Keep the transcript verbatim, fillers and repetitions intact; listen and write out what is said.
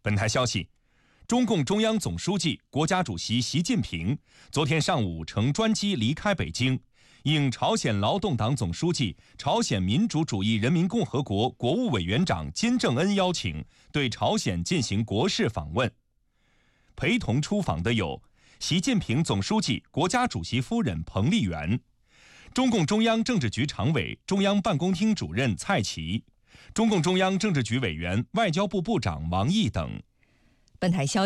本台消息，中共中央总书记、国家主席习近平昨天上午乘专机离开北京，应朝鲜劳动党总书记、朝鲜民主主义人民共和国国务委员长金正恩邀请，对朝鲜进行国事访问。陪同出访的有习近平总书记、国家主席夫人彭丽媛，中共中央政治局常委、中央办公厅主任蔡奇，中共中央政治局委员、外交部部长王毅等。 本台消息。